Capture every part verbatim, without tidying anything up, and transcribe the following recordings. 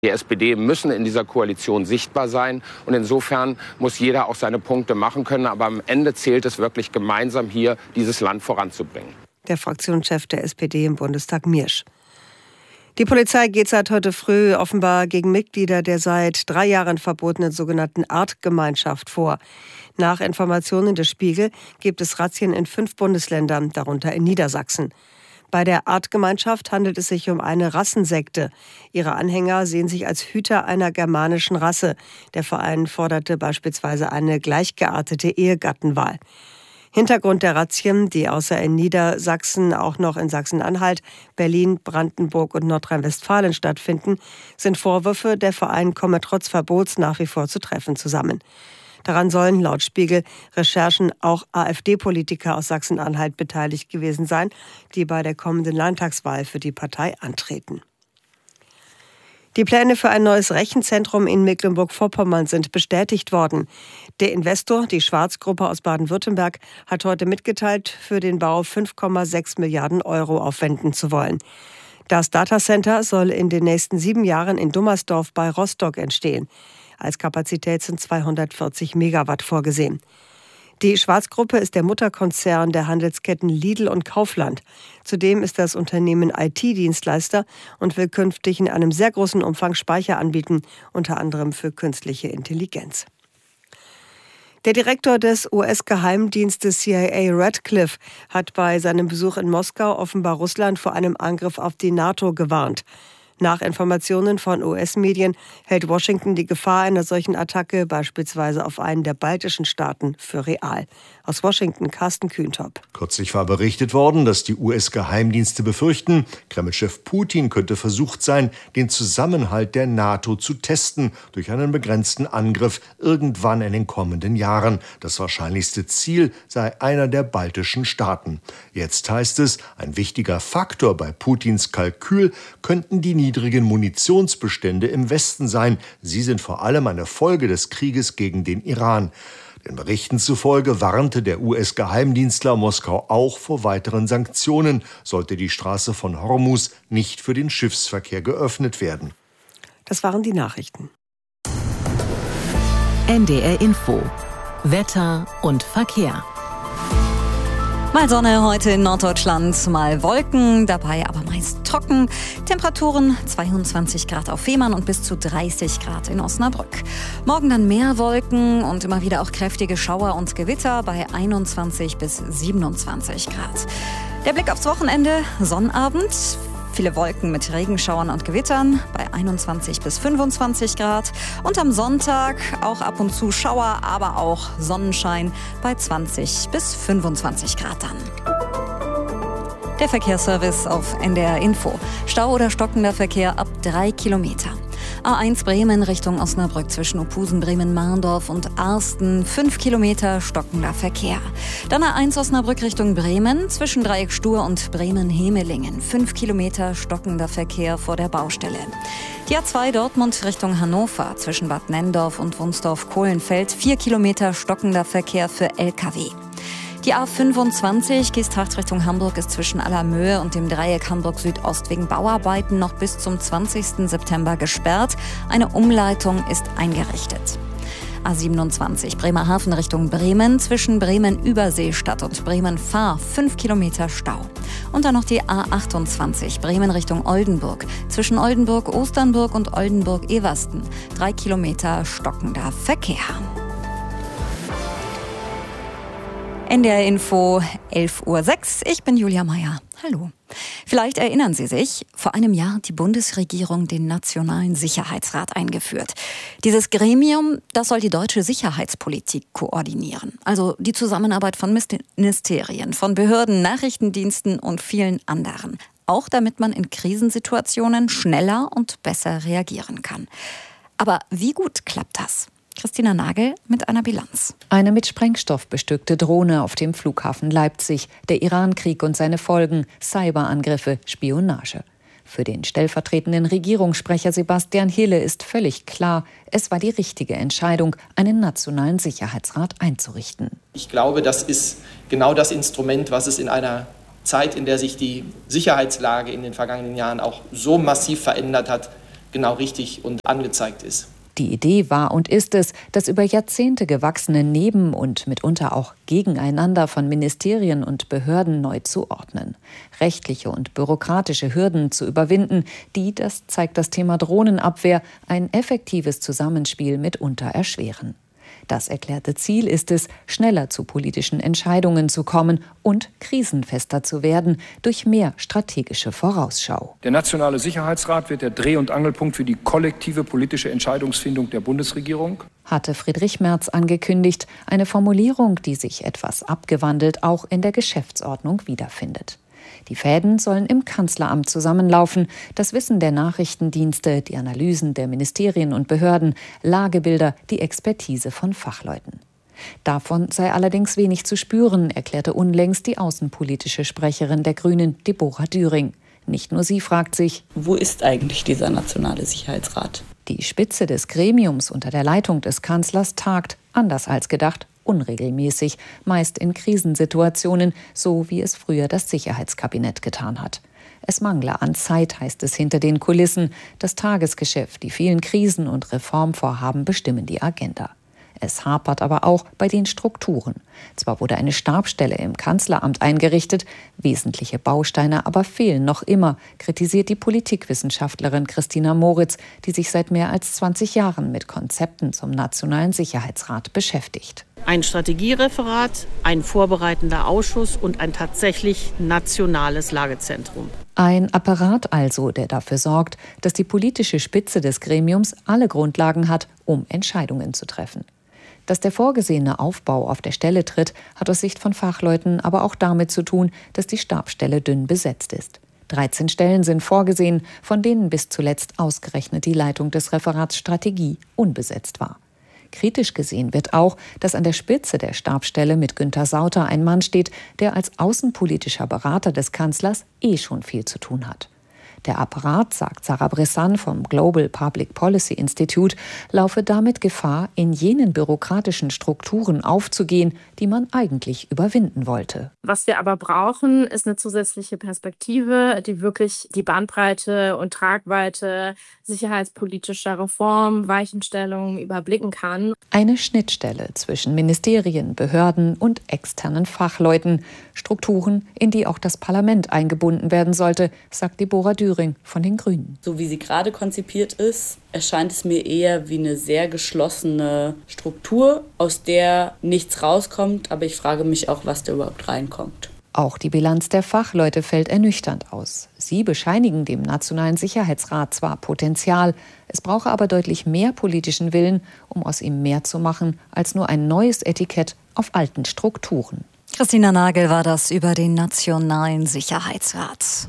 Die S P D müssen in dieser Koalition sichtbar sein und insofern muss jeder auch seine Punkte machen können. Aber am Ende zählt es wirklich gemeinsam hier, dieses Land voranzubringen. Der Fraktionschef der S P D im Bundestag, Miersch. Die Polizei geht seit heute früh offenbar gegen Mitglieder der seit drei Jahren verbotenen sogenannten Artgemeinschaft vor. Nach Informationen des Spiegel gibt es Razzien in fünf Bundesländern, darunter in Niedersachsen. Bei der Artgemeinschaft handelt es sich um eine Rassensekte. Ihre Anhänger sehen sich als Hüter einer germanischen Rasse. Der Verein forderte beispielsweise eine gleichgeartete Ehegattenwahl. Hintergrund der Razzien, die außer in Niedersachsen auch noch in Sachsen-Anhalt, Berlin, Brandenburg und Nordrhein-Westfalen stattfinden, sind Vorwürfe, der Verein komme trotz Verbots nach wie vor zu Treffen zusammen. Daran sollen laut Spiegel Recherchen auch AfD-Politiker aus Sachsen-Anhalt beteiligt gewesen sein, die bei der kommenden Landtagswahl für die Partei antreten. Die Pläne für ein neues Rechenzentrum in Mecklenburg-Vorpommern sind bestätigt worden. Der Investor, die Schwarz-Gruppe aus Baden-Württemberg, hat heute mitgeteilt, für den Bau fünf Komma sechs Milliarden Euro aufwenden zu wollen. Das Datacenter soll in den nächsten sieben Jahren in Dummersdorf bei Rostock entstehen. Als Kapazität sind zweihundertvierzig Megawatt vorgesehen. Die Schwarz-Gruppe ist der Mutterkonzern der Handelsketten Lidl und Kaufland. Zudem ist das Unternehmen I T-Dienstleister und will künftig in einem sehr großen Umfang Speicher anbieten, unter anderem für künstliche Intelligenz. Der Direktor des U S-Geheimdienstes C I A Radcliffe hat bei seinem Besuch in Moskau offenbar Russland vor einem Angriff auf die NATO gewarnt. Nach Informationen von U S-Medien hält Washington die Gefahr einer solchen Attacke beispielsweise auf einen der baltischen Staaten für real. Aus Washington Carsten Kühntop. Kürzlich war berichtet worden, dass die U S-Geheimdienste befürchten, Kreml-Chef Putin könnte versucht sein, den Zusammenhalt der NATO zu testen durch einen begrenzten Angriff irgendwann in den kommenden Jahren. Das wahrscheinlichste Ziel sei einer der baltischen Staaten. Jetzt heißt es, ein wichtiger Faktor bei Putins Kalkül könnten die niedrigen Munitionsbestände im Westen sein. Sie sind vor allem eine Folge des Krieges gegen den Iran. Den Berichten zufolge warnte der U S-Geheimdienstler Moskau auch vor weiteren Sanktionen, sollte die Straße von Hormuz nicht für den Schiffsverkehr geöffnet werden. Das waren die Nachrichten. N D R Info. Wetter und Verkehr. Mal Sonne heute in Norddeutschland, mal Wolken, dabei aber meist trocken. Temperaturen zweiundzwanzig Grad auf Fehmarn und bis zu dreißig Grad in Osnabrück. Morgen dann mehr Wolken und immer wieder auch kräftige Schauer und Gewitter bei einundzwanzig bis siebenundzwanzig Grad. Der Blick aufs Wochenende, Sonnabend. Viele Wolken mit Regenschauern und Gewittern bei einundzwanzig bis fünfundzwanzig Grad. Und am Sonntag auch ab und zu Schauer, aber auch Sonnenschein bei zwanzig bis fünfundzwanzig Grad dann. Der Verkehrsservice auf N D R Info. Stau oder stockender Verkehr ab drei Kilometer. A eins Bremen Richtung Osnabrück zwischen Opusen, Bremen-Mahndorf und Arsten. fünf Kilometer stockender Verkehr. Dann A eins Osnabrück Richtung Bremen zwischen Dreieck Stur und Bremen-Hemelingen. fünf Kilometer stockender Verkehr vor der Baustelle. Die A zwei Dortmund Richtung Hannover zwischen Bad Nenndorf und Wunsdorf-Kohlenfeld. vier Kilometer stockender Verkehr für L K W. Die A fünfundzwanzig Geesthacht Richtung Hamburg ist zwischen Allermöhe und dem Dreieck Hamburg Südost wegen Bauarbeiten noch bis zum zwanzigsten September gesperrt. Eine Umleitung ist eingerichtet. A siebenundzwanzig Bremerhaven Richtung Bremen zwischen Bremen-Überseestadt und Bremen-Fahr fünf Kilometer Stau. Und dann noch die A achtundzwanzig Bremen Richtung Oldenburg zwischen Oldenburg-Osternburg und Oldenburg-Eversten. drei Kilometer stockender Verkehr. N D R Info, elf Uhr sechs. Ich bin Julia Meyer. Hallo. Vielleicht erinnern Sie sich, vor einem Jahr hat die Bundesregierung den Nationalen Sicherheitsrat eingeführt. Dieses Gremium, das soll die deutsche Sicherheitspolitik koordinieren. Also die Zusammenarbeit von Ministerien, von Behörden, Nachrichtendiensten und vielen anderen. Auch damit man in Krisensituationen schneller und besser reagieren kann. Aber wie gut klappt das? Christina Nagel mit einer Bilanz. Eine mit Sprengstoff bestückte Drohne auf dem Flughafen Leipzig, der Irankrieg und seine Folgen, Cyberangriffe, Spionage. Für den stellvertretenden Regierungssprecher Sebastian Hille ist völlig klar, es war die richtige Entscheidung, einen nationalen Sicherheitsrat einzurichten. Ich glaube, das ist genau das Instrument, was es in einer Zeit, in der sich die Sicherheitslage in den vergangenen Jahren auch so massiv verändert hat, genau richtig und angezeigt ist. Die Idee war und ist es, das über Jahrzehnte gewachsene Neben- und mitunter auch Gegeneinander von Ministerien und Behörden neu zu ordnen. Rechtliche und bürokratische Hürden zu überwinden, die, das zeigt das Thema Drohnenabwehr, ein effektives Zusammenspiel mitunter erschweren. Das erklärte Ziel ist es, schneller zu politischen Entscheidungen zu kommen und krisenfester zu werden durch mehr strategische Vorausschau. Der Nationale Sicherheitsrat wird der Dreh- und Angelpunkt für die kollektive politische Entscheidungsfindung der Bundesregierung, hatte Friedrich Merz angekündigt, eine Formulierung, die sich etwas abgewandelt auch in der Geschäftsordnung wiederfindet. Die Fäden sollen im Kanzleramt zusammenlaufen, das Wissen der Nachrichtendienste, die Analysen der Ministerien und Behörden, Lagebilder, die Expertise von Fachleuten. Davon sei allerdings wenig zu spüren, erklärte unlängst die außenpolitische Sprecherin der Grünen, Deborah Düring. Nicht nur sie fragt sich, wo ist eigentlich dieser Nationale Sicherheitsrat? Die Spitze des Gremiums unter der Leitung des Kanzlers tagt, anders als gedacht, unregelmäßig, meist in Krisensituationen, so wie es früher das Sicherheitskabinett getan hat. Es mangle an Zeit, heißt es hinter den Kulissen. Das Tagesgeschäft, die vielen Krisen und Reformvorhaben bestimmen die Agenda. Es hapert aber auch bei den Strukturen. Zwar wurde eine Stabsstelle im Kanzleramt eingerichtet, wesentliche Bausteine aber fehlen noch immer, kritisiert die Politikwissenschaftlerin Christina Moritz, die sich seit mehr als zwanzig Jahren mit Konzepten zum Nationalen Sicherheitsrat beschäftigt. Ein Strategiereferat, ein vorbereitender Ausschuss und ein tatsächlich nationales Lagezentrum. Ein Apparat also, der dafür sorgt, dass die politische Spitze des Gremiums alle Grundlagen hat, um Entscheidungen zu treffen. Dass der vorgesehene Aufbau auf der Stelle tritt, hat aus Sicht von Fachleuten aber auch damit zu tun, dass die Stabsstelle dünn besetzt ist. dreizehn Stellen sind vorgesehen, von denen bis zuletzt ausgerechnet die Leitung des Referats Strategie unbesetzt war. Kritisch gesehen wird auch, dass an der Spitze der Stabsstelle mit Günther Sauter ein Mann steht, der als außenpolitischer Berater des Kanzlers eh schon viel zu tun hat. Der Apparat, sagt Sarah Bressan vom Global Public Policy Institute, laufe damit Gefahr, in jenen bürokratischen Strukturen aufzugehen, die man eigentlich überwinden wollte. Was wir aber brauchen, ist eine zusätzliche Perspektive, die wirklich die Bandbreite und Tragweite sicherheitspolitischer Reform, Weichenstellungen überblicken kann. Eine Schnittstelle zwischen Ministerien, Behörden und externen Fachleuten. Strukturen, in die auch das Parlament eingebunden werden sollte, sagt Deborah Düring von den Grünen. So wie sie gerade konzipiert ist, erscheint es mir eher wie eine sehr geschlossene Struktur, aus der nichts rauskommt. Aber ich frage mich auch, was da überhaupt reinkommt. Auch die Bilanz der Fachleute fällt ernüchternd aus. Sie bescheinigen dem Nationalen Sicherheitsrat zwar Potenzial, es brauche aber deutlich mehr politischen Willen, um aus ihm mehr zu machen als nur ein neues Etikett auf alten Strukturen. Christina Nagel war das über den Nationalen Sicherheitsrat.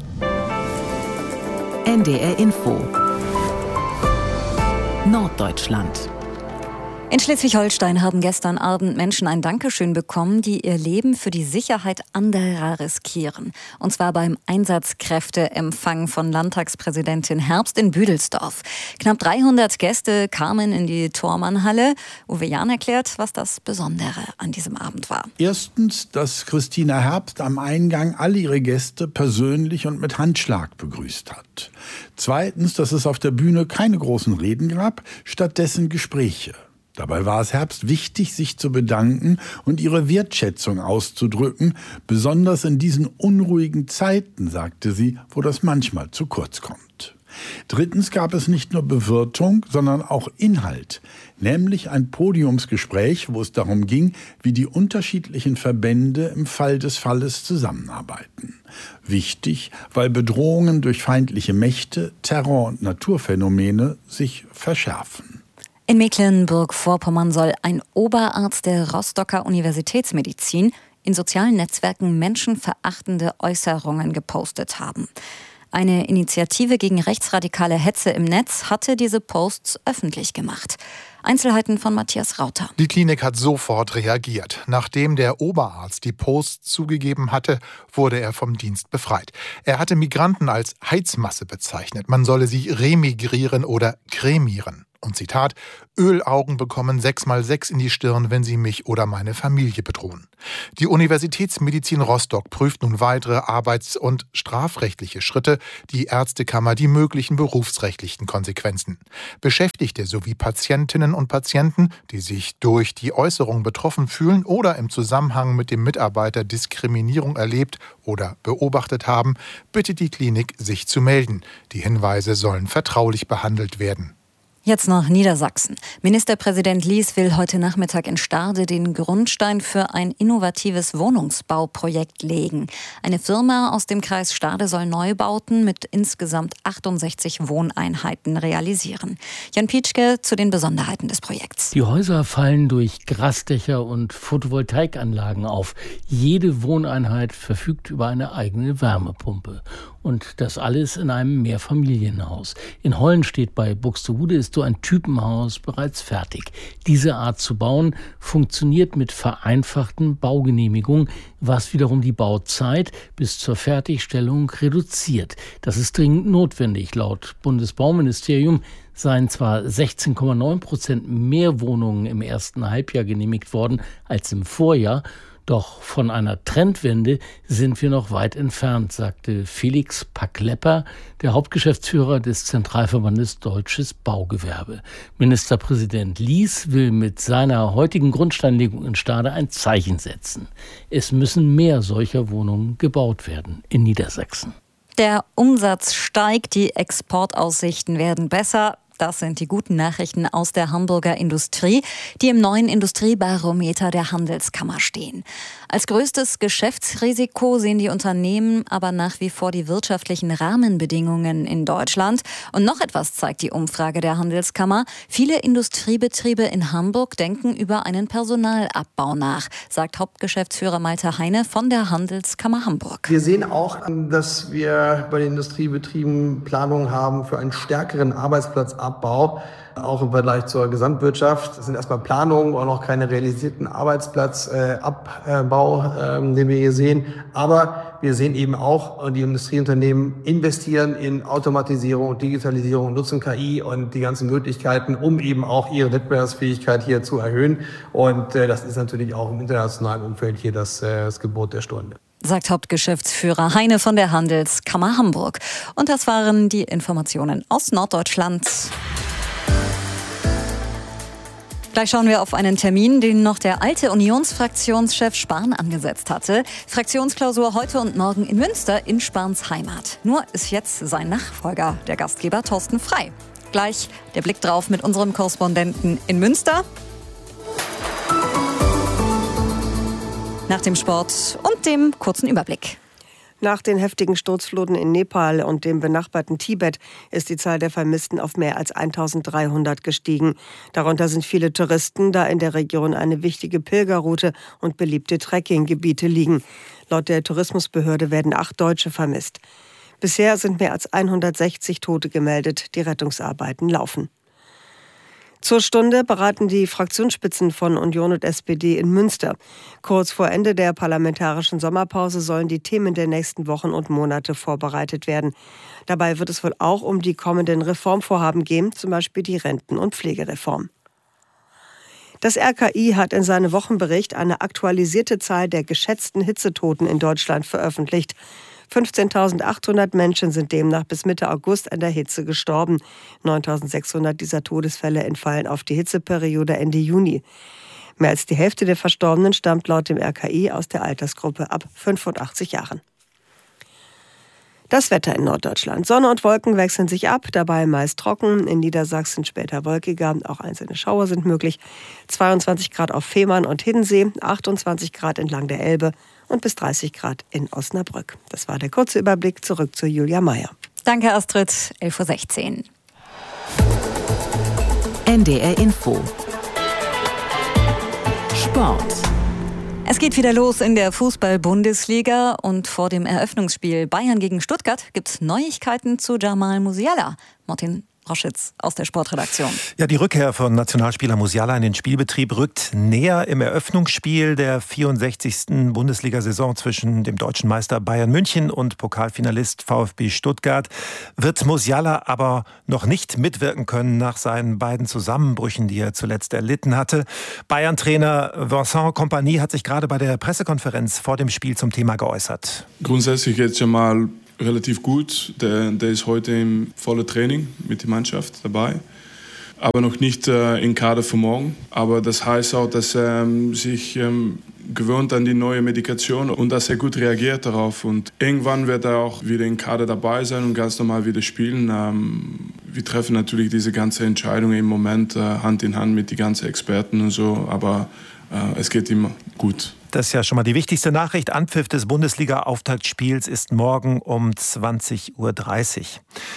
N D R Info Norddeutschland. In Schleswig-Holstein haben gestern Abend Menschen ein Dankeschön bekommen, die ihr Leben für die Sicherheit anderer riskieren. Und zwar beim Einsatzkräfteempfang von Landtagspräsidentin Herbst in Büdelsdorf. Knapp dreihundert Gäste kamen in die Thormannhalle. Uwe Jahn erklärt, was das Besondere an diesem Abend war. Erstens, dass Christina Herbst am Eingang alle ihre Gäste persönlich und mit Handschlag begrüßt hat. Zweitens, dass es auf der Bühne keine großen Reden gab, stattdessen Gespräche. Dabei war es Herbst wichtig, sich zu bedanken und ihre Wertschätzung auszudrücken, besonders in diesen unruhigen Zeiten, sagte sie, wo das manchmal zu kurz kommt. Drittens gab es nicht nur Bewirtung, sondern auch Inhalt, nämlich ein Podiumsgespräch, wo es darum ging, wie die unterschiedlichen Verbände im Fall des Falles zusammenarbeiten. Wichtig, weil Bedrohungen durch feindliche Mächte, Terror und Naturphänomene sich verschärfen. In Mecklenburg-Vorpommern soll ein Oberarzt der Rostocker Universitätsmedizin in sozialen Netzwerken menschenverachtende Äußerungen gepostet haben. Eine Initiative gegen rechtsradikale Hetze im Netz hatte diese Posts öffentlich gemacht. Einzelheiten von Matthias Rauter. Die Klinik hat sofort reagiert. Nachdem der Oberarzt die Posts zugegeben hatte, wurde er vom Dienst befreit. Er hatte Migranten als Heizmasse bezeichnet. Man solle sie remigrieren oder cremieren. Und Zitat: Ölaugen bekommen sechs mal sechs in die Stirn, wenn sie mich oder meine Familie bedrohen. Die Universitätsmedizin Rostock prüft nun weitere arbeits- und strafrechtliche Schritte, die Ärztekammer die möglichen berufsrechtlichen Konsequenzen. Beschäftigte sowie Patientinnen und Patienten, die sich durch die Äußerung betroffen fühlen oder im Zusammenhang mit dem Mitarbeiter Diskriminierung erlebt oder beobachtet haben, bittet die Klinik, sich zu melden. Die Hinweise sollen vertraulich behandelt werden. Jetzt noch Niedersachsen. Ministerpräsident Lies will heute Nachmittag in Stade den Grundstein für ein innovatives Wohnungsbauprojekt legen. Eine Firma aus dem Kreis Stade soll Neubauten mit insgesamt achtundsechzig Wohneinheiten realisieren. Jan Pietschke zu den Besonderheiten des Projekts. Die Häuser fallen durch Grasdächer und Photovoltaikanlagen auf. Jede Wohneinheit verfügt über eine eigene Wärmepumpe. Und das alles in einem Mehrfamilienhaus. In Hollenstedt bei Buxtehude ist so ein Typenhaus bereits fertig. Diese Art zu bauen funktioniert mit vereinfachten Baugenehmigungen, was wiederum die Bauzeit bis zur Fertigstellung reduziert. Das ist dringend notwendig. Laut Bundesbauministerium seien zwar sechzehn Komma neun Prozent mehr Wohnungen im ersten Halbjahr genehmigt worden als im Vorjahr. Doch von einer Trendwende sind wir noch weit entfernt, sagte Felix Packlepper, der Hauptgeschäftsführer des Zentralverbandes Deutsches Baugewerbe. Ministerpräsident Lies will mit seiner heutigen Grundsteinlegung in Stade ein Zeichen setzen. Es müssen mehr solcher Wohnungen gebaut werden in Niedersachsen. Der Umsatz steigt, die Exportaussichten werden besser. Das sind die guten Nachrichten aus der Hamburger Industrie, die im neuen Industriebarometer der Handelskammer stehen. Als größtes Geschäftsrisiko sehen die Unternehmen aber nach wie vor die wirtschaftlichen Rahmenbedingungen in Deutschland. Und noch etwas zeigt die Umfrage der Handelskammer. Viele Industriebetriebe in Hamburg denken über einen Personalabbau nach, sagt Hauptgeschäftsführer Malte Heine von der Handelskammer Hamburg. Wir sehen auch, dass wir bei den Industriebetrieben Planungen haben für einen stärkeren Arbeitsplatzabbau. Abbau, auch im Vergleich zur Gesamtwirtschaft. Das sind erstmal Planungen und noch keine realisierten Arbeitsplatzabbau, äh, äh, den wir hier sehen. Aber wir sehen eben auch, die Industrieunternehmen investieren in Automatisierung und Digitalisierung, nutzen K I und die ganzen Möglichkeiten, um eben auch ihre Wettbewerbsfähigkeit hier zu erhöhen. Und äh, das ist natürlich auch im internationalen Umfeld hier das, äh, das Gebot der Stunde. Sagt Hauptgeschäftsführer Heine von der Handelskammer Hamburg. Und das waren die Informationen aus Norddeutschland. Gleich schauen wir auf einen Termin, den noch der alte Unionsfraktionschef Spahn angesetzt hatte. Fraktionsklausur heute und morgen in Münster in Spahns Heimat. Nur ist jetzt sein Nachfolger, der Gastgeber Thorsten Frey. Gleich der Blick drauf mit unserem Korrespondenten in Münster. Nach dem Sport und dem kurzen Überblick. Nach den heftigen Sturzfluten in Nepal und dem benachbarten Tibet ist die Zahl der Vermissten auf mehr als eintausenddreihundert gestiegen. Darunter sind viele Touristen, da in der Region eine wichtige Pilgerroute und beliebte Trekkinggebiete liegen. Laut der Tourismusbehörde werden acht Deutsche vermisst. Bisher sind mehr als hundertsechzig Tote gemeldet. Die Rettungsarbeiten laufen. Zur Stunde beraten die Fraktionsspitzen von Union und S P D in Münster. Kurz vor Ende der parlamentarischen Sommerpause sollen die Themen der nächsten Wochen und Monate vorbereitet werden. Dabei wird es wohl auch um die kommenden Reformvorhaben gehen, zum Beispiel die Renten- und Pflegereform. Das R K I hat in seinem Wochenbericht eine aktualisierte Zahl der geschätzten Hitzetoten in Deutschland veröffentlicht. fünfzehntausendachthundert Menschen sind demnach bis Mitte August an der Hitze gestorben. neuntausendsechshundert dieser Todesfälle entfallen auf die Hitzeperiode Ende Juni. Mehr als die Hälfte der Verstorbenen stammt laut dem R K I aus der Altersgruppe ab fünfundachtzig Jahren. Das Wetter in Norddeutschland. Sonne und Wolken wechseln sich ab, dabei meist trocken. In Niedersachsen später wolkiger, auch einzelne Schauer sind möglich. zweiundzwanzig Grad auf Fehmarn und Hiddensee, achtundzwanzig Grad entlang der Elbe und bis dreißig Grad in Osnabrück. Das war der kurze Überblick. Zurück zu Julia Meyer. Danke, Astrid. elf Uhr sechzehn. N D R Info. Sport. Es geht wieder los in der Fußball-Bundesliga und vor dem Eröffnungsspiel Bayern gegen Stuttgart gibt es Neuigkeiten zu Jamal Musiala. Martin Roschitz aus der Sportredaktion. Ja, die Rückkehr von Nationalspieler Musiala in den Spielbetrieb rückt näher. Im Eröffnungsspiel der vierundsechzigsten Bundesliga-Saison zwischen dem deutschen Meister Bayern München und Pokalfinalist VfB Stuttgart wird Musiala aber noch nicht mitwirken können nach seinen beiden Zusammenbrüchen, die er zuletzt erlitten hatte. Bayern-Trainer Vincent Kompany hat sich gerade bei der Pressekonferenz vor dem Spiel zum Thema geäußert. Grundsätzlich geht es ja mal relativ gut. Der, der ist heute im vollen Training mit der Mannschaft dabei. Aber noch nicht äh, im Kader für morgen. Aber das heißt auch, dass er ähm, sich ähm, gewöhnt an die neue Medikation und dass er gut reagiert darauf. Und irgendwann wird er auch wieder im Kader dabei sein und ganz normal wieder spielen. Ähm, wir treffen natürlich diese ganze Entscheidung im Moment äh, Hand in Hand mit den ganzen Experten und so. Aber äh, es geht ihm gut. Das ist ja schon mal die wichtigste Nachricht. Anpfiff des Bundesliga-Auftaktspiels ist morgen um zwanzig Uhr dreißig.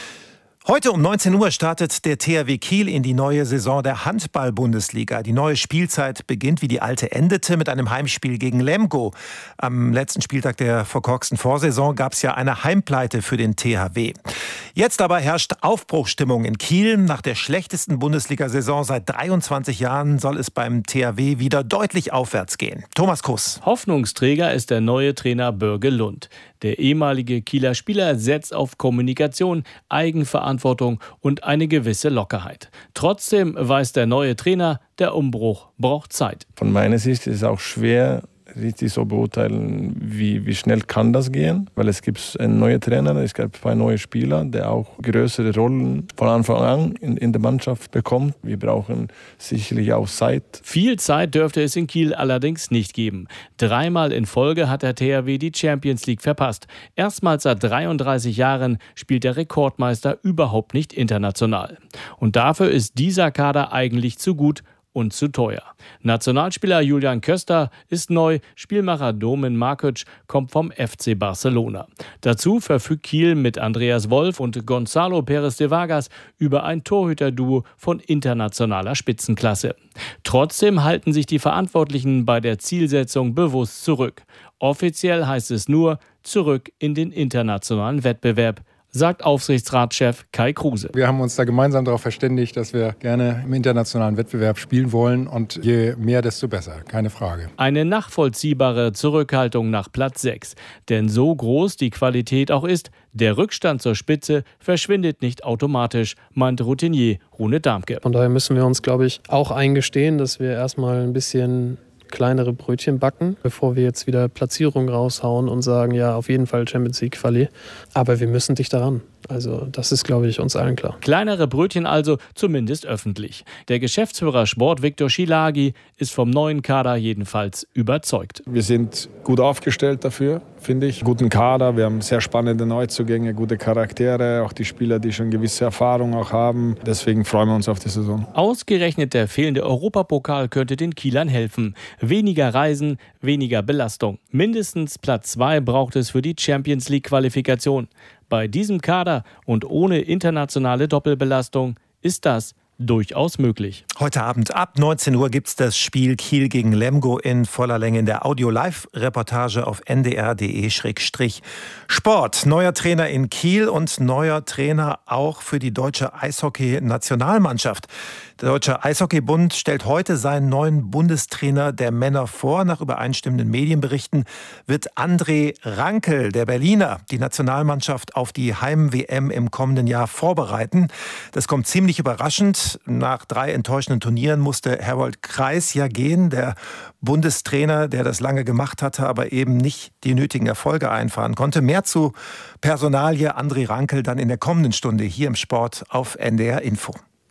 Heute um neunzehn Uhr startet der T H W Kiel in die neue Saison der Handball-Bundesliga. Die neue Spielzeit beginnt, wie die alte endete, mit einem Heimspiel gegen Lemgo. Am letzten Spieltag der verkorksten Vorsaison gab es ja eine Heimpleite für den T H W. Jetzt aber herrscht Aufbruchsstimmung in Kiel. Nach der schlechtesten Bundesliga-Saison seit dreiundzwanzig Jahren soll es beim T H W wieder deutlich aufwärts gehen. Thomas Kuss. Hoffnungsträger ist der neue Trainer Börge Lund. Der ehemalige Kieler Spieler setzt auf Kommunikation, Eigenverantwortung und eine gewisse Lockerheit. Trotzdem weiß der neue Trainer, der Umbruch braucht Zeit. Von meiner Sicht ist es auch schwer, richtig so beurteilen, wie, wie schnell kann das gehen, weil es gibt einen neuen Trainer, es gibt zwei neue Spieler, der auch größere Rollen von Anfang an in, in der Mannschaft bekommt. Wir brauchen sicherlich auch Zeit. Viel Zeit dürfte es in Kiel allerdings nicht geben. Dreimal in Folge hat der T H W die Champions League verpasst. Erstmals seit dreiunddreißig Jahren spielt der Rekordmeister überhaupt nicht international. Und dafür ist dieser Kader eigentlich zu gut und zu teuer. Nationalspieler Julian Köster ist neu, Spielmacher Domen Markic kommt vom F C Barcelona. Dazu verfügt Kiel mit Andreas Wolf und Gonzalo Pérez de Vargas über ein Torhüterduo von internationaler Spitzenklasse. Trotzdem halten sich die Verantwortlichen bei der Zielsetzung bewusst zurück. Offiziell heißt es nur zurück in den internationalen Wettbewerb, sagt Aufsichtsratschef Kai Kruse. Wir haben uns da gemeinsam darauf verständigt, dass wir gerne im internationalen Wettbewerb spielen wollen und je mehr, desto besser, keine Frage. Eine nachvollziehbare Zurückhaltung nach Platz sechs. Denn so groß die Qualität auch ist, der Rückstand zur Spitze verschwindet nicht automatisch, meint Routinier Rune Darmke. Von daher müssen wir uns, glaube ich, auch eingestehen, dass wir erstmal ein bisschen kleinere Brötchen backen, bevor wir jetzt wieder Platzierung raushauen und sagen, ja, auf jeden Fall Champions League Quali. Aber wir müssen dicht daran. Also das ist, glaube ich, uns allen klar. Kleinere Brötchen also, zumindest öffentlich. Der Geschäftsführer Sport Viktor Schilagi ist vom neuen Kader jedenfalls überzeugt. Wir sind gut aufgestellt dafür, finde ich. Guten Kader, wir haben sehr spannende Neuzugänge, gute Charaktere, auch die Spieler, die schon gewisse Erfahrung auch haben. Deswegen freuen wir uns auf die Saison. Ausgerechnet der fehlende Europapokal könnte den Kielern helfen. Weniger Reisen, weniger Belastung. Mindestens Platz zwei braucht es für die Champions League Qualifikation. Bei diesem Kader und ohne internationale Doppelbelastung ist das durchaus möglich. Heute Abend ab neunzehn Uhr gibt es das Spiel Kiel gegen Lemgo in voller Länge in der Audio-Live-Reportage auf n d r punkt d e Schrägstrich Sport. Neuer Trainer in Kiel und neuer Trainer auch für die deutsche Eishockey-Nationalmannschaft. Der Deutsche Eishockeybund stellt heute seinen neuen Bundestrainer der Männer vor. Nach übereinstimmenden Medienberichten wird André Rankel, der Berliner, die Nationalmannschaft auf die Heim-W M im kommenden Jahr vorbereiten. Das kommt ziemlich überraschend. Nach drei enttäuschenden Turnieren musste Harold Kreis ja gehen, der Bundestrainer, der das lange gemacht hatte, aber eben nicht die nötigen Erfolge einfahren konnte. Mehr zu Personalie André Rankel dann in der kommenden Stunde hier im Sport auf N D R Info.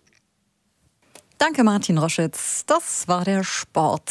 Danke, Martin Roschitz. Das war der Sport.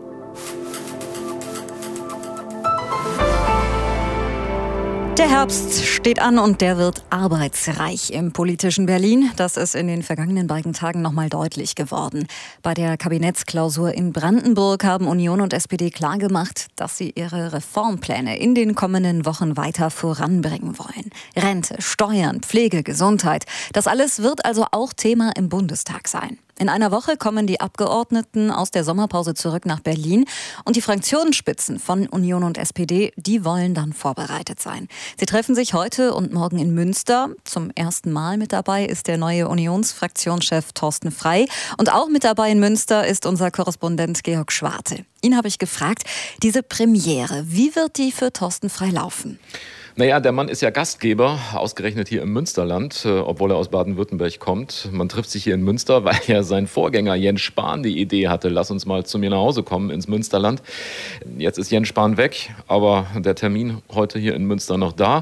Der Herbst steht an und der wird arbeitsreich im politischen Berlin. Das ist in den vergangenen beiden Tagen noch mal deutlich geworden. Bei der Kabinettsklausur in Brandenburg haben Union und S P D klargemacht, dass sie ihre Reformpläne in den kommenden Wochen weiter voranbringen wollen. Rente, Steuern, Pflege, Gesundheit. Das alles wird also auch Thema im Bundestag sein. In einer Woche kommen die Abgeordneten aus der Sommerpause zurück nach Berlin und die Fraktionsspitzen von Union und S P D, die wollen dann vorbereitet sein. Sie treffen sich heute und morgen in Münster. Zum ersten Mal mit dabei ist der neue Unionsfraktionschef Thorsten Frey und auch mit dabei in Münster ist unser Korrespondent Georg Schwarte. Ihn habe ich gefragt, diese Premiere, wie wird die für Thorsten Frey laufen? Naja, der Mann ist ja Gastgeber, ausgerechnet hier im Münsterland, äh, obwohl er aus Baden-Württemberg kommt. Man trifft sich hier in Münster, weil ja sein Vorgänger Jens Spahn die Idee hatte, lass uns mal zu mir nach Hause kommen ins Münsterland. Jetzt ist Jens Spahn weg, aber der Termin heute hier in Münster noch da.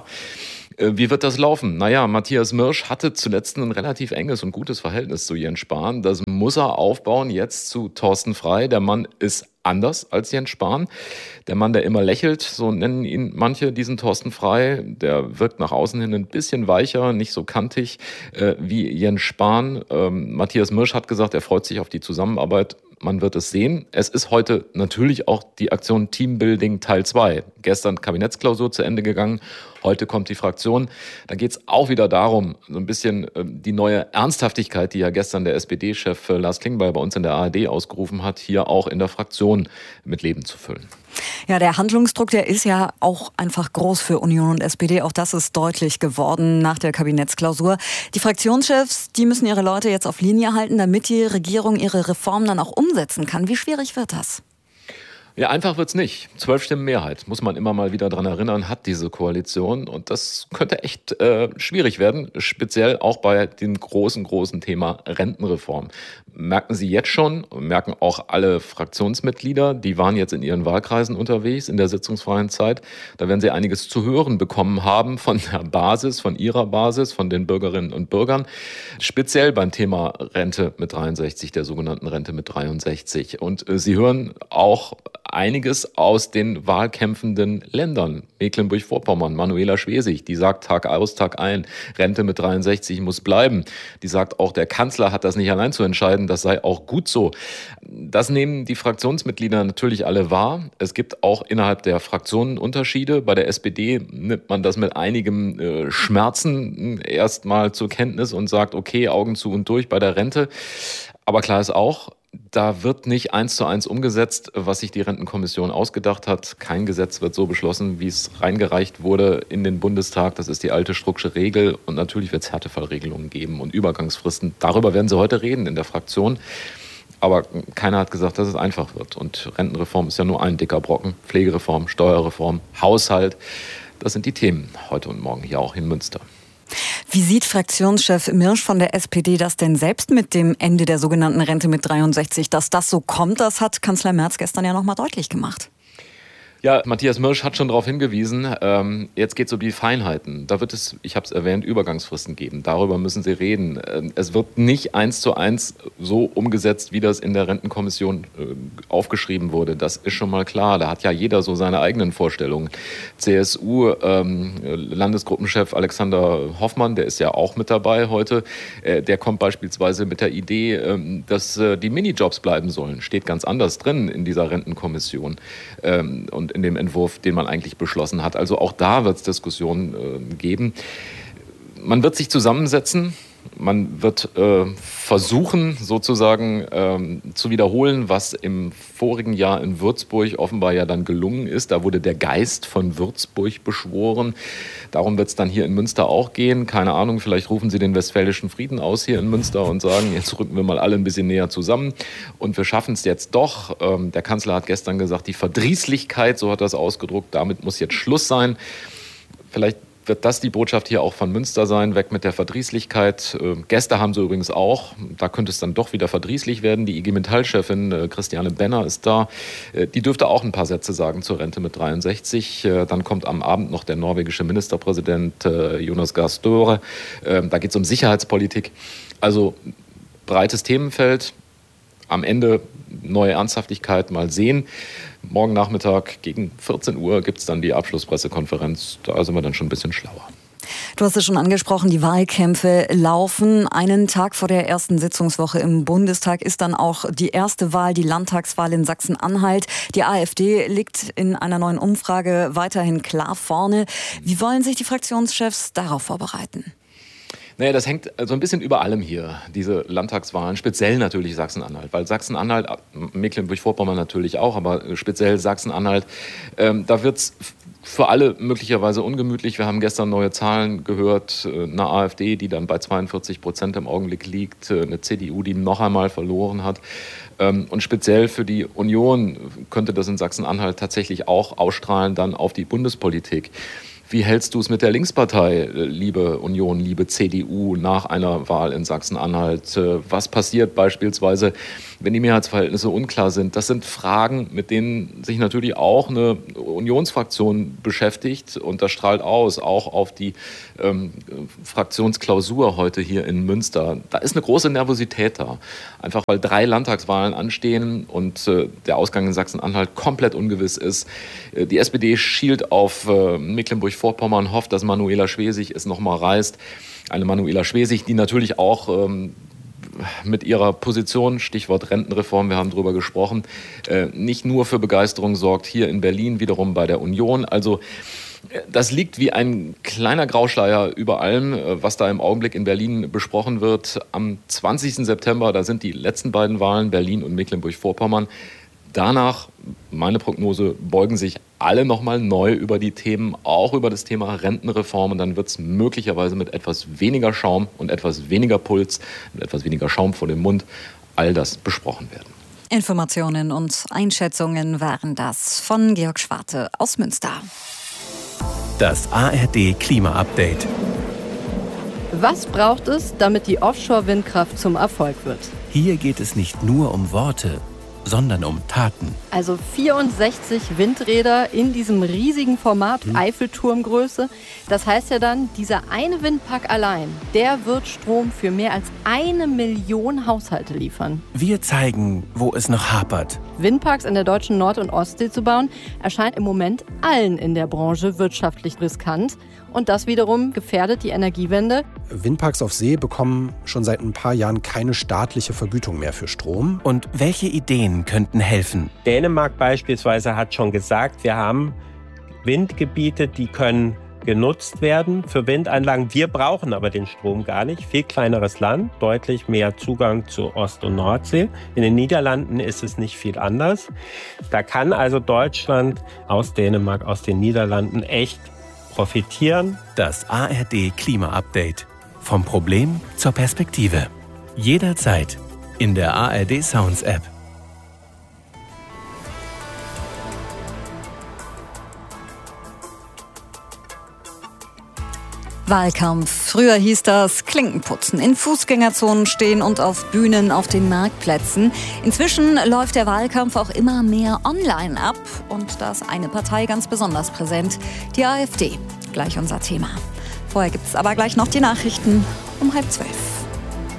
Wie wird das laufen? Naja, Matthias Mirsch hatte zuletzt ein relativ enges und gutes Verhältnis zu Jens Spahn. Das muss er aufbauen jetzt zu Thorsten Frey. Der Mann ist anders als Jens Spahn. Der Mann, der immer lächelt, so nennen ihn manche, diesen Thorsten Frey, der wirkt nach außen hin ein bisschen weicher, nicht so kantig äh, wie Jens Spahn. Ähm, Matthias Mirsch hat gesagt, er freut sich auf die Zusammenarbeit. Man wird es sehen. Es ist heute natürlich auch die Aktion Teambuilding Teil zwei. Gestern Kabinettsklausur zu Ende gegangen. Heute kommt die Fraktion. Da geht es auch wieder darum, so ein bisschen äh, die neue Ernsthaftigkeit, die ja gestern der S P D-Chef äh, Lars Klingbeil bei uns in der A R D ausgerufen hat, hier auch in der Fraktion mit Leben zu füllen. Ja, der Handlungsdruck, der ist ja auch einfach groß für Union und S P D. Auch das ist deutlich geworden nach der Kabinettsklausur. Die Fraktionschefs, die müssen ihre Leute jetzt auf Linie halten, damit die Regierung ihre Reformen dann auch umsetzen kann. Wie schwierig wird das? Ja, einfach wird's nicht. Zwölf Stimmen Mehrheit, muss man immer mal wieder dran erinnern, hat diese Koalition. Und das könnte echt äh, schwierig werden, speziell auch bei dem großen, großen Thema Rentenreform. Merken Sie jetzt schon, merken auch alle Fraktionsmitglieder, die waren jetzt in ihren Wahlkreisen unterwegs in der sitzungsfreien Zeit. Da werden sie einiges zu hören bekommen haben von der Basis, von ihrer Basis, von den Bürgerinnen und Bürgern. Speziell beim Thema Rente mit dreiundsechzig, der sogenannten Rente mit dreiundsechzig. Und äh, Sie hören auch einiges aus den wahlkämpfenden Ländern. Mecklenburg-Vorpommern, Manuela Schwesig, die sagt Tag aus, Tag ein, Rente mit dreiundsechzig muss bleiben. Die sagt auch, der Kanzler hat das nicht allein zu entscheiden, das sei auch gut so. Das nehmen die Fraktionsmitglieder natürlich alle wahr. Es gibt auch innerhalb der Fraktionen Unterschiede. Bei der S P D nimmt man das mit einigem äh, Schmerzen erstmal zur Kenntnis und sagt, okay, Augen zu und durch bei der Rente. Aber klar ist auch, da wird nicht eins zu eins umgesetzt, was sich die Rentenkommission ausgedacht hat. Kein Gesetz wird so beschlossen, wie es reingereicht wurde in den Bundestag. Das ist die alte Strucksche Regel. Und natürlich wird es Härtefallregelungen geben und Übergangsfristen. Darüber werden Sie heute reden in der Fraktion. Aber keiner hat gesagt, dass es einfach wird. Und Rentenreform ist ja nur ein dicker Brocken. Pflegereform, Steuerreform, Haushalt. Das sind die Themen heute und morgen hier auch in Münster. Wie sieht Fraktionschef Mirsch von der S P D das denn selbst mit dem Ende der sogenannten Rente mit dreiundsechzig? Dass das so kommt, das hat Kanzler Merz gestern ja noch mal deutlich gemacht. Ja, Matthias Mirsch hat schon darauf hingewiesen, ähm, jetzt geht es um die Feinheiten. Da wird es, ich habe es erwähnt, Übergangsfristen geben. Darüber müssen Sie reden. Ähm, es wird nicht eins zu eins so umgesetzt, wie das in der Rentenkommission äh, aufgeschrieben wurde. Das ist schon mal klar. Da hat ja jeder so seine eigenen Vorstellungen. C S U-Landesgruppenchef ähm, Alexander Hoffmann, der ist ja auch mit dabei heute, äh, der kommt beispielsweise mit der Idee, äh, dass äh, die Minijobs bleiben sollen. Steht ganz anders drin in dieser Rentenkommission. Ähm, und in dem Entwurf, den man eigentlich beschlossen hat. Also auch da wird es Diskussionen äh, geben. Man wird sich zusammensetzen, man wird äh, versuchen, sozusagen ähm, zu wiederholen, was im vorigen Jahr in Würzburg offenbar ja dann gelungen ist. Da wurde der Geist von Würzburg beschworen. Darum wird es dann hier in Münster auch gehen. Keine Ahnung, vielleicht rufen Sie den Westfälischen Frieden aus hier in Münster und sagen, jetzt rücken wir mal alle ein bisschen näher zusammen. Und wir schaffen es jetzt doch. Ähm, der Kanzler hat gestern gesagt, die Verdrießlichkeit, so hat er es ausgedrückt, damit muss jetzt Schluss sein. Vielleicht wird das die Botschaft hier auch von Münster sein, weg mit der Verdrießlichkeit. Äh, Gäste haben sie übrigens auch, da könnte es dann doch wieder verdrießlich werden. Die I G Metall-Chefin äh, Christiane Benner ist da. Äh, die dürfte auch ein paar Sätze sagen zur Rente mit dreiundsechzig. Äh, dann kommt am Abend noch der norwegische Ministerpräsident äh, Jonas Gahr Støre. Äh, da geht es um Sicherheitspolitik. Also breites Themenfeld. Am Ende neue Ernsthaftigkeit, mal sehen. Morgen Nachmittag gegen vierzehn Uhr gibt es dann die Abschlusspressekonferenz. Da sind wir dann schon ein bisschen schlauer. Du hast es schon angesprochen, die Wahlkämpfe laufen. Einen Tag vor der ersten Sitzungswoche im Bundestag ist dann auch die erste Wahl, die Landtagswahl in Sachsen-Anhalt. Die AfD liegt in einer neuen Umfrage weiterhin klar vorne. Wie wollen sich die Fraktionschefs darauf vorbereiten? Naja, das hängt so ein bisschen über allem hier, diese Landtagswahlen, speziell natürlich Sachsen-Anhalt, weil Sachsen-Anhalt, Mecklenburg-Vorpommern natürlich auch, aber speziell Sachsen-Anhalt, ähm, da wird es für alle möglicherweise ungemütlich. Wir haben gestern neue Zahlen gehört, eine AfD, die dann bei zweiundvierzig Prozent im Augenblick liegt, eine C D U, die noch einmal verloren hat. Und speziell für die Union könnte das in Sachsen-Anhalt tatsächlich auch ausstrahlen dann auf die Bundespolitik. Wie hältst du es mit der Linkspartei, liebe Union, liebe C D U, nach einer Wahl in Sachsen-Anhalt? Was passiert beispielsweise, wenn die Mehrheitsverhältnisse unklar sind? Das sind Fragen, mit denen sich natürlich auch eine Unionsfraktion beschäftigt. Und das strahlt aus, auch auf die ähm, Fraktionsklausur heute hier in Münster. Da ist eine große Nervosität da. Einfach weil drei Landtagswahlen anstehen und äh, der Ausgang in Sachsen-Anhalt komplett ungewiss ist. Äh, die S P D schielt auf äh, Mecklenburg-Vorpommern, hofft, dass Manuela Schwesig es nochmal reißt. Eine Manuela Schwesig, die natürlich auch ähm, mit ihrer Position, Stichwort Rentenreform, wir haben darüber gesprochen, äh, nicht nur für Begeisterung sorgt, hier in Berlin wiederum bei der Union. Also das liegt wie ein kleiner Grauschleier über allem, was da im Augenblick in Berlin besprochen wird. Am zwanzigsten September, da sind die letzten beiden Wahlen, Berlin und Mecklenburg-Vorpommern. Danach, meine Prognose, beugen sich alle nochmal neu über die Themen, auch über das Thema Rentenreform. Und dann wird es möglicherweise mit etwas weniger Schaum und etwas weniger Puls, mit etwas weniger Schaum vor dem Mund, all das besprochen werden. Informationen und Einschätzungen waren das von Georg Schwarte aus Münster. Das A R D-Klima-Update. Was braucht es, damit die Offshore-Windkraft zum Erfolg wird? Hier geht es nicht nur um Worte, sondern um Taten. Also vierundsechzig Windräder in diesem riesigen Format, hm. Eiffelturmgröße. Das heißt ja dann, dieser eine Windpark allein, der wird Strom für mehr als eine Million Haushalte liefern. Wir zeigen, wo es noch hapert. Windparks in der deutschen Nord- und Ostsee zu bauen, erscheint im Moment allen in der Branche wirtschaftlich riskant. Und das wiederum gefährdet die Energiewende. Windparks auf See bekommen schon seit ein paar Jahren keine staatliche Vergütung mehr für Strom. Und welche Ideen könnten helfen? Dänemark beispielsweise hat schon gesagt, wir haben Windgebiete, die können genutzt werden für Windanlagen. Wir brauchen aber den Strom gar nicht. Viel kleineres Land, deutlich mehr Zugang zu Ost- und Nordsee. In den Niederlanden ist es nicht viel anders. Da kann also Deutschland aus Dänemark, aus den Niederlanden echt profitieren. Das A R D-Klima-Update. Vom Problem zur Perspektive. Jederzeit in der A R D Sounds App. Wahlkampf. Früher hieß das Klinken putzen, in Fußgängerzonen stehen und auf Bühnen auf den Marktplätzen. Inzwischen läuft der Wahlkampf auch immer mehr online ab. Und da ist eine Partei ganz besonders präsent, die AfD. Gleich unser Thema. Vorher gibt es aber gleich noch die Nachrichten um halb zwölf.